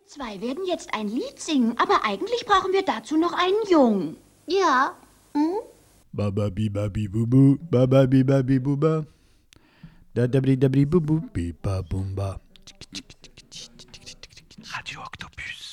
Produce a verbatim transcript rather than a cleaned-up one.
zwei werden jetzt ein Lied singen, aber eigentlich brauchen wir dazu noch einen Jungen. Ja. Hm? Baba bi babi bubu, baba bi babi buba. Da da bri da bri bubu, bi ba bumba. Radio Octopus.